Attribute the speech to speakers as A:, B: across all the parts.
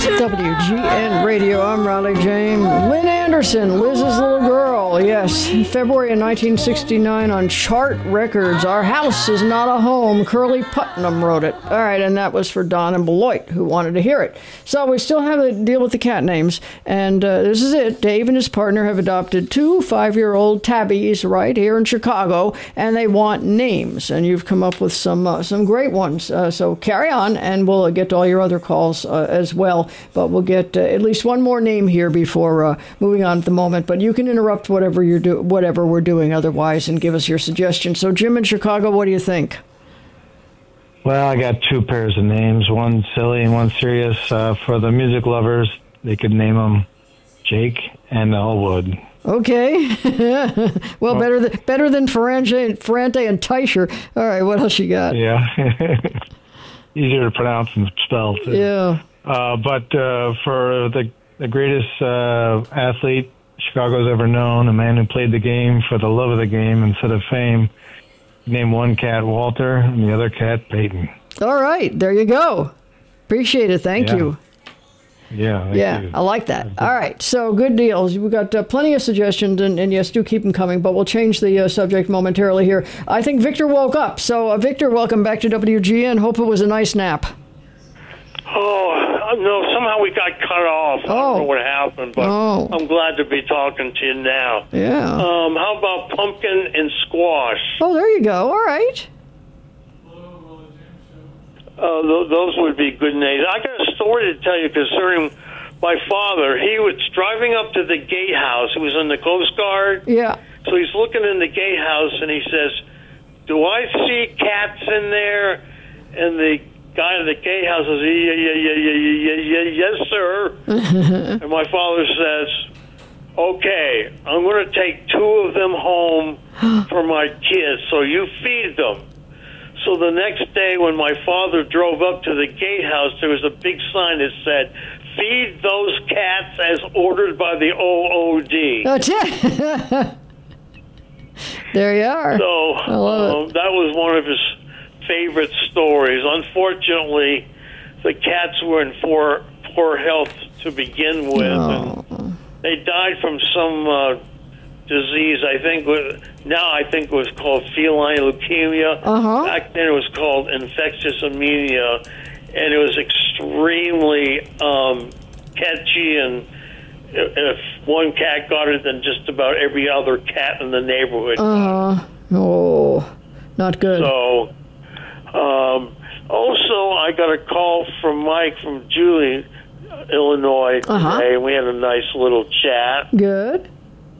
A: WGN Radio, I'm Riley James. Lynn Anderson, Liz's little girl. Yes, February of 1969 on Chart Records. Our House is Not a Home. Curly Putnam wrote it. All right, and that was for Don and Beloit, who wanted to hear it. So we still have to deal with the cat names, and this is it. Dave and his partner have adopted 2 5-year-old tabbies right here in Chicago, and they want names, and you've come up with some great ones. So carry on, and we'll get to all your other calls as well. But we'll get at least one more name here before moving on at the moment. But you can interrupt whatever we're doing otherwise and give us your suggestions. So, Jim in Chicago, what do you think?
B: Well, I got 2 pairs of names, one silly and one serious. For the music lovers, they could name them Jake and Elwood.
A: Okay. Well, better than Ferrante and Teicher. All right, what else you got?
B: Yeah. Easier to pronounce and spell, too.
A: Yeah.
B: But for the greatest athlete Chicago's ever known, a man who played the game for the love of the game instead of fame, name one cat Walter and the other cat Peyton.
A: All right, there you go. Appreciate it. Thank you.
B: Yeah, thank you.
A: I like that. All right, so good deals. We've got plenty of suggestions, and yes, do keep them coming, but we'll change the subject momentarily here. I think Victor woke up. So, Victor, welcome back to WGN. Hope it was a nice nap.
C: Oh, no, somehow we got cut off. I don't know what happened, but I'm glad to be talking to you now.
A: Yeah.
C: How about pumpkin and squash?
A: Oh, there you go. All right.
C: Those would be good names. I got a story to tell you concerning my father. He was driving up to the gatehouse. He was in the Coast Guard.
A: Yeah.
C: So he's looking in the gatehouse, and he says, "Do I see cats in there?" And the guy at the gatehouse says, "Yes, sir." And my father says, "Okay, I'm going to take 2 of them home for my kids, so you feed them." So the next day when my father drove up to the gatehouse, there was a big sign that said, "Feed those cats as ordered by the OOD."
A: That's it. There you are.
C: So that was one of his favorite stories. Unfortunately, the cats were in poor health to begin with. And they died from some disease, I think it was called feline leukemia. Back then it was called infectious anemia, and it was extremely catchy, and if one cat got it, then just about every other cat in the neighborhood got it.
A: Oh, not good.
C: So, also I got a call from Mike from Julie, Illinois today, and we had a nice little chat.
A: Good.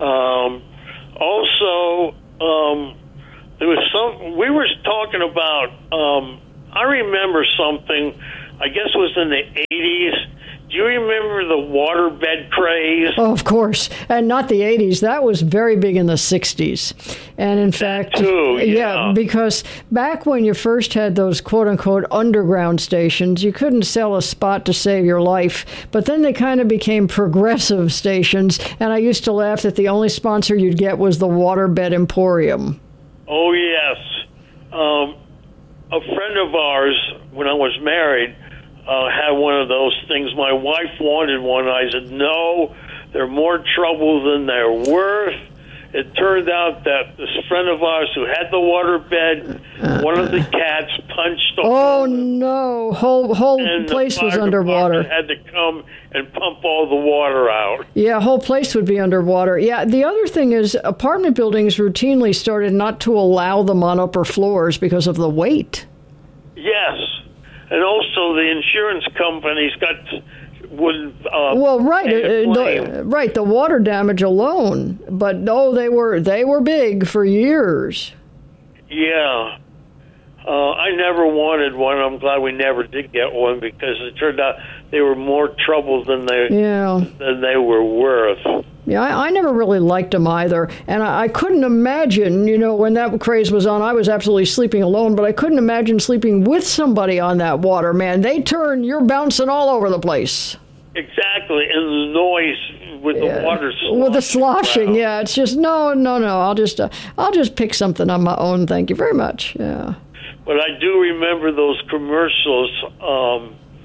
C: Also, there was we were talking about, I remember something, I guess it was in the 80s. Do you remember the waterbed craze?
A: Oh, of course. And not the 80s. That was very big in the 60s. And in fact,
C: too,
A: yeah, because back when you first had those quote-unquote underground stations, you couldn't sell a spot to save your life. But then they kind of became progressive stations, and I used to laugh that the only sponsor you'd get was the Waterbed Emporium.
C: Oh, yes. A friend of ours, when I was married, had one of those things. My wife wanted one. I said, no, they're more trouble than they're worth. It turned out that this friend of ours who had the waterbed, one of the cats punched a hole.
A: Oh, no. Whole place was underwater.
C: Had to come and pump all the water out.
A: Yeah, whole place would be underwater. Yeah, the other thing is apartment buildings routinely started not to allow them on upper floors because of the weight.
C: Yes. And also the insurance companies wouldn't.
A: Well, right, right. The water damage alone, but no, they were big for years.
C: Yeah, I never wanted one. I'm glad we never did get one because it turned out they were more trouble than they were worth.
A: Yeah, I never really liked them either. And I couldn't imagine, when that craze was on, I was absolutely sleeping alone, but I couldn't imagine sleeping with somebody on that water, man. You're bouncing all over the place.
C: Exactly, and the noise with the water sloshing.
A: With the sloshing, yeah. It's just, no. I'll just pick something on my own, thank you very much, yeah.
C: But I do remember those commercials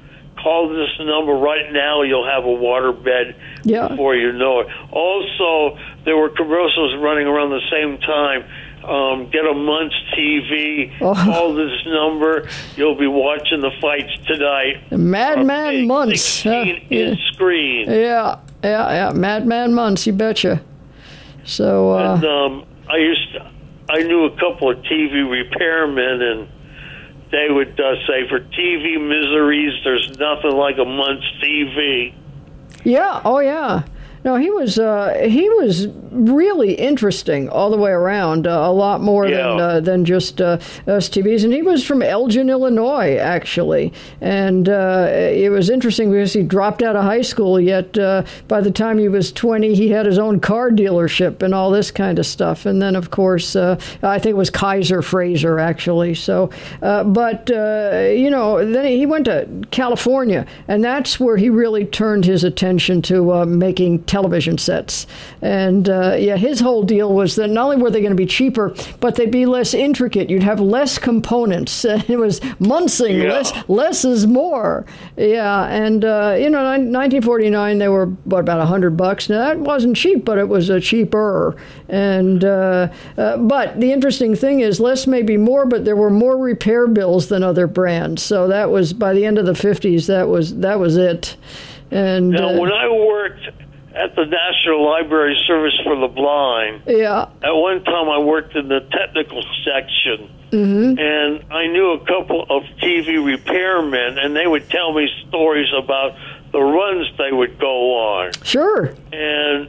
C: call this number right now. You'll have a waterbed before you know it. Also, there were commercials running around the same time. Get a Muntz TV. Call this number. You'll be watching the fights tonight.
A: Madman Muntz.
C: 16-inch screen.
A: Yeah. Madman Muntz, you betcha. So,
C: and, I knew a couple of TV repairmen, and they would say, for TV miseries, there's nothing like a Muntz TV.
A: Yeah. Oh, yeah. No, he was really interesting all the way around, a lot more than just STVs. And he was from Elgin, Illinois, actually. And it was interesting because he dropped out of high school, yet by the time he was 20, he had his own car dealership and all this kind of stuff. And then, of course, I think it was Kaiser Fraser, actually. So, then he went to California, and that's where he really turned his attention to making television sets. And his whole deal was that not only were they going to be cheaper, but they'd be less intricate. You'd have less components. It was muntzing. Less is more. Yeah. And, 1949, they were, about $100. Now, that wasn't cheap, but it was cheaper. And, but the interesting thing is less may be more, but there were more repair bills than other brands. So that was, by the end of the 50s, that was it. And
C: now, when I worked at the National Library Service for the Blind, at one time I worked in the technical section, and I knew a couple of TV repairmen, and they would tell me stories about the runs they would go on.
A: Sure.
C: And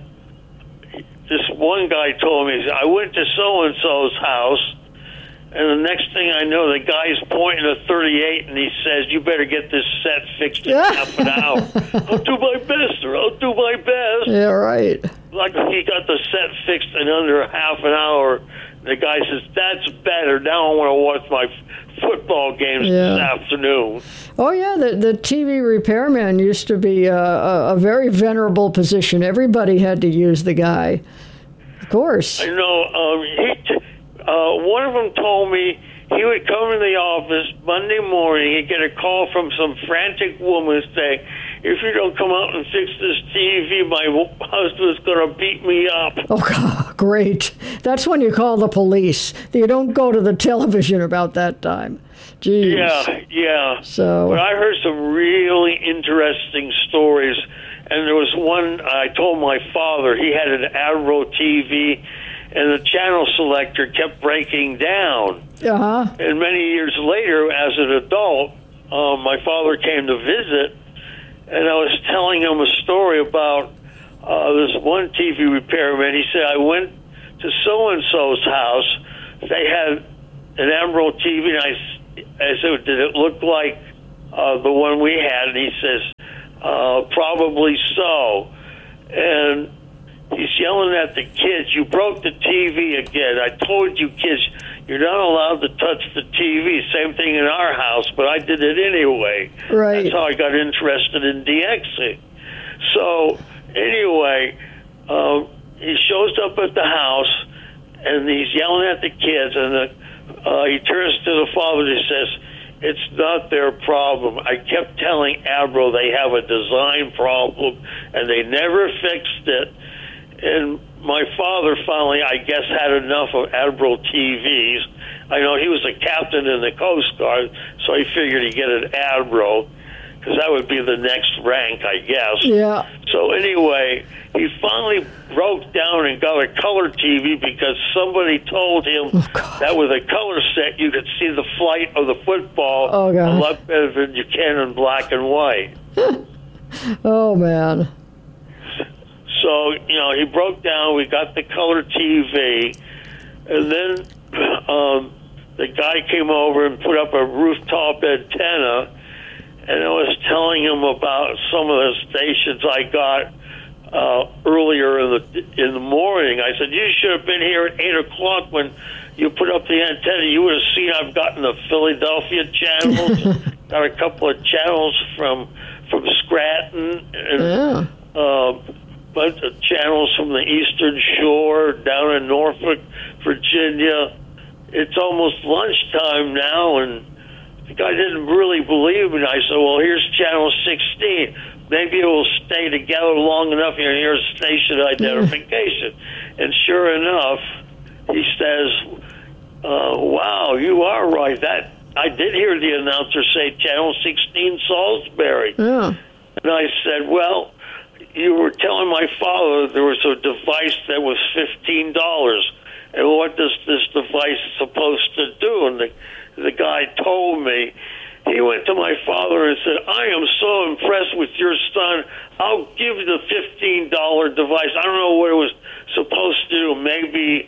C: this one guy told me, I went to so-and-so's house, and the next thing I know, the guy's pointing a 38, and he says, "You better get this set fixed in half an hour." I'll do my best, sir. I'll do my best.
A: Yeah, right.
C: Like he got the set fixed in under half an hour. The guy says, "That's better. Now I want to watch my football games this afternoon."
A: Oh, yeah, the TV repairman used to be a very venerable position. Everybody had to use the guy. Of course.
C: I know. One of them told me he would come in the office Monday morning, he'd get a call from some frantic woman saying, "If you don't come out and fix this TV, my husband's going to beat me up."
A: Oh, God, great. That's when you call the police. You don't go to the television about that time. Jeez.
C: Yeah.
A: So,
C: but I heard some really interesting stories, and there was one I told my father. He had an Admiral TV, and the channel selector kept breaking down. And many years later, as an adult, my father came to visit, and I was telling him a story about this one TV repairman. He said, "I went to so-and-so's house. They had an Admiral TV, and I said, "Did it look like the one we had?" And he says, "Probably so." And he's yelling at the kids, "You broke the TV again. I told you kids, you're not allowed to touch the TV." Same thing in our house, but I did it anyway.
A: Right.
C: That's how I got interested in DXing. So anyway, he shows up at the house, and he's yelling at the kids, and he turns to the father and he says, "It's not their problem. I kept telling Admiral they have a design problem, and they never fixed it." And my father finally, I guess, had enough of Admiral TVs. I know he was a captain in the Coast Guard, so he figured he'd get an Admiral, because that would be the next rank, I guess.
A: Yeah.
C: So anyway, he finally broke down and got a color TV because somebody told him that with a color set, you could see the flight of the football a lot better than you can in black and white.
A: Oh, man.
C: So, he broke down. We got the color TV. And then the guy came over and put up a rooftop antenna. And I was telling him about some of the stations I got earlier in the morning. I said, "You should have been here at 8 o'clock when you put up the antenna. You would have seen I've gotten the Philadelphia channels, got a couple of channels from Scranton, and bunch of channels from the Eastern Shore down in Norfolk, Virginia. It's almost lunchtime now, and the guy didn't really believe me. I said, well, here's channel 16. Maybe it will stay together long enough. Here's station identification. And sure enough, he says, wow, you are right. That I did hear the announcer say channel 16 Salisbury.
A: Yeah.
C: And I said, well, you were telling my father there was a device that was $15. And what is this device supposed to do? And the guy told me. He went to my father and said, I am so impressed with your son. I'll give you the $15 device. I don't know what it was supposed to do. Maybe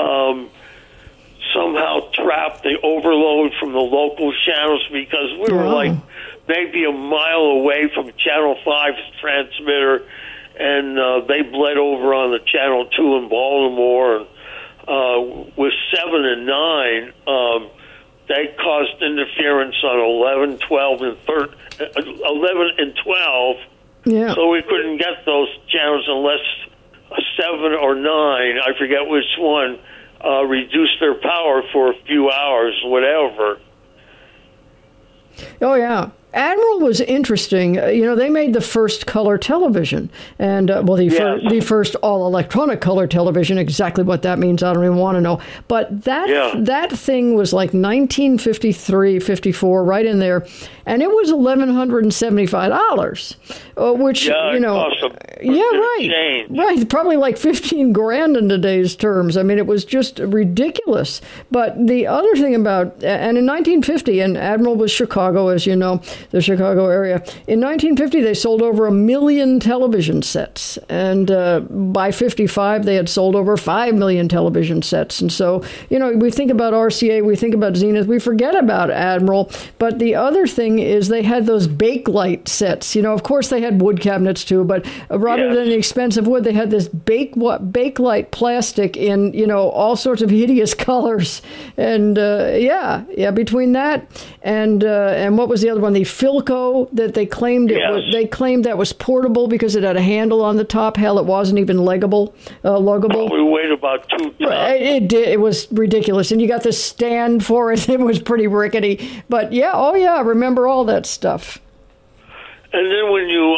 C: somehow trap the overload from the local channels, because we were like maybe a mile away from Channel 5's transmitter, and they bled over on the Channel 2 in Baltimore. And with 7 and 9, they caused interference on 11, 12, and 11 and 12.
A: Yeah.
C: So we couldn't get those channels unless 7 or 9, I forget which one, reduced their power for a few hours, whatever.
A: Oh, yeah. Admiral was interesting. They made the first color television, and the first all-electronic color television. Exactly what that means, I don't even want to know. But that thing was like 1953, 54, right in there, and it was $1,175, which right, probably like $15,000 in today's terms. I mean, it was just ridiculous. But the other thing about, and in 1950, and Admiral was Chicago, as you know, the Chicago area. In 1950, they sold over 1 million television sets. And by 55, they had sold over 5 million television sets. And so, we think about RCA, we think about Zenith, we forget about Admiral. But the other thing is they had those Bakelite sets. Of course, they had wood cabinets too, but rather than the expensive wood, they had this Bakelite plastic in, all sorts of hideous colors. And between that and what was the other one? The Philco that they claimed that was portable because it had a handle on the top. Hell, it wasn't even luggable.
C: We weighed about 2 tons.
A: It did. It was ridiculous, and you got the stand for it. It was pretty rickety, but I remember all that stuff.
C: And then when you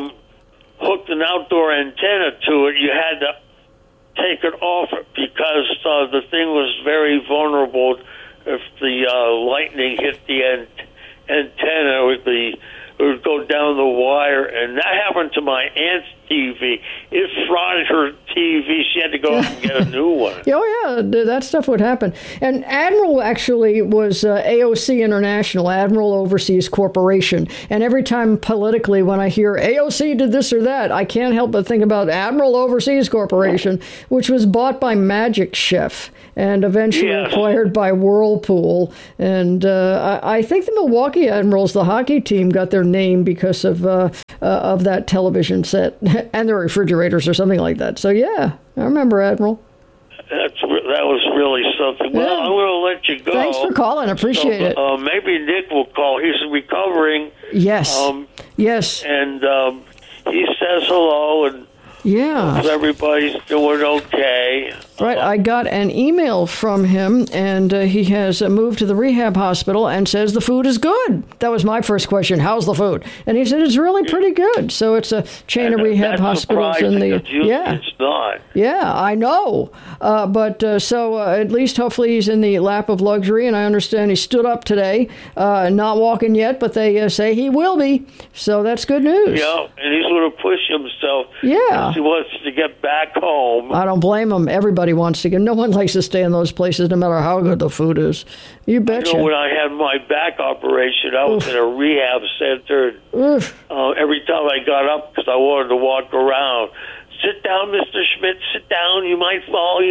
C: hooked an outdoor antenna to it, you had to take it off because the thing was very vulnerable. If the lightning hit the antenna, it would go down the wire, and that happened to my aunt's TV. It fried her TV. She had to go out and get a new one.
A: That stuff would happen. And Admiral actually was AOC International, Admiral Overseas Corporation. And every time politically when I hear AOC did this or that, I can't help but think about Admiral Overseas Corporation, which was bought by Magic Chef and eventually acquired by Whirlpool. And I think the Milwaukee Admirals, the hockey team, got their name because of that television set and the refrigerators or something like that. So, I remember Admiral.
C: That was really something. Well, I'm going to let you go.
A: Thanks for calling. Appreciate it.
C: Maybe Nick will call. He's recovering.
A: Yes.
C: Yes. And he says hello, and everybody's doing okay.
A: Right. I got an email from him, and he has moved to the rehab hospital and says the food is good. That was my first question. How's the food? And he said it's really pretty good. So it's a chain of rehab hospitals in the
C: it's not.
A: Yeah, I know. But at least hopefully he's in the lap of luxury, and I understand he stood up today, not walking yet, but they say he will be. So that's good news.
C: Yeah, and he's going to push himself.
A: Yeah.
C: He wants to get back home.
A: I don't blame him. Everybody wants to get. No one likes to stay in those places, no matter how good the food is. You betcha.
C: When I had my back operation, I was in a rehab center. Every time I got up, because I wanted to walk around, sit down, Mr. Schmidt, sit down. You might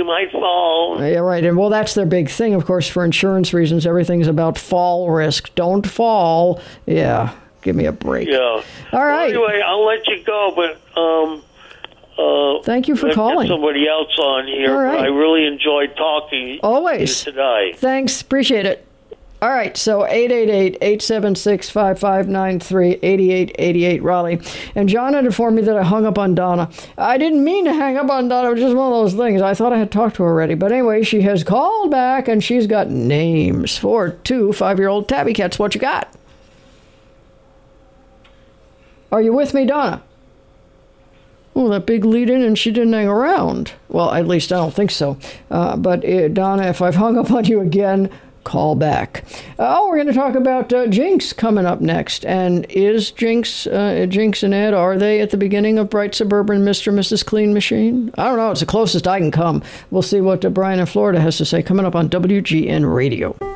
C: fall.
A: Yeah, right. And that's their big thing, of course, for insurance reasons. Everything's about fall risk. Don't fall. Yeah. Give me a break.
C: Yeah.
A: All right.
C: Well, anyway, I'll let you go, but
A: thank you for calling.
C: Get somebody else on here.
A: All right.
C: But I really enjoyed talking
A: always
C: to you today.
A: Thanks. Appreciate it. All right, so 888-876-5593, 8888 Raleigh. And John had informed me that I hung up on Donna. I didn't mean to hang up on Donna. It was just one of those things. I thought I had talked to her already. But anyway, she has called back, and she's got names for 2 5-year-old tabby cats. What you got? Are you with me, Donna? Oh, that big lead in, and she didn't hang around. Well, at least I don't think so. But Donna, if I've hung up on you again, call back. We're going to talk about Jinx coming up next. And is Jinx and Ed, are they at the beginning of Bright Suburban Mr. and Mrs. Clean Machine? I don't know. It's the closest I can come. We'll see what Brian in Florida has to say coming up on WGN Radio.